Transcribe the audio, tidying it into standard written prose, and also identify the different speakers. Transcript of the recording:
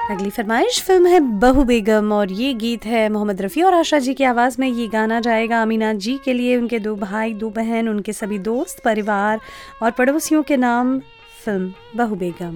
Speaker 1: अगली फरमाइश फिल्म है बहू बेगम और ये गीत है मोहम्मद रफ़ी और आशा जी की आवाज़ में। ये गाना जाएगा अमीना जी के लिए, उनके 2 भाई 2 बहन, उनके सभी दोस्त परिवार और पड़ोसियों के नाम। फिल्म बहू बेगम।